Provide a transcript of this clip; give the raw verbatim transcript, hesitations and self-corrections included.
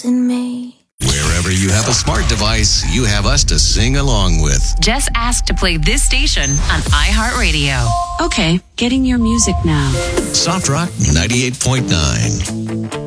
in me. Wherever you have a smart device, you have us to sing along with. Just ask to play this station on iHeartRadio. Okay, getting your music now. Soft Rock ninety-eight point nine.